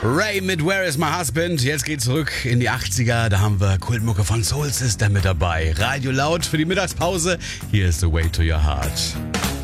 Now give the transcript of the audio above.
Ray mit Where is my husband? Jetzt geht's zurück in die 80er. Da haben wir Kultmucke von Soul Sister mit dabei. Radio laut für die Mittagspause. Hier ist The Way to Your Heart.